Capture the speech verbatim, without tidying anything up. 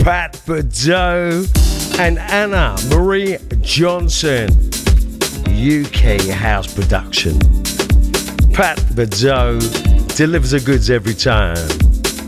Pat Bedeau and Anna Marie Johnson. U K house production. Pat Bedeau delivers the goods every time.